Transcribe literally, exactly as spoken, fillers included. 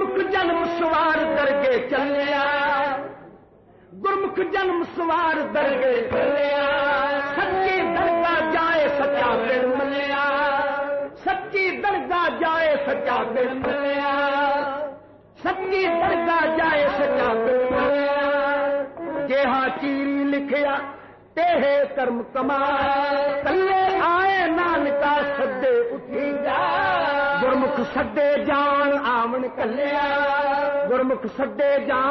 गुरमुख जन्म सवार दरगे चलिया गुरमुख जन्म सवार दरगे चलिया सच्ची दरगाह जाए सच्चा दिल मिलिया सच्ची दरगाह जाए सच्चा दिल मिलिया सच्ची दरगाह जाए सच्चा दिल मिलिया जेहा चीरी लिखिया तेहे कर्म कमाए कल्ले आए नानका सदे उठी जा गुरमुख सदे जान आवन कलिया गुरमुख सदे जान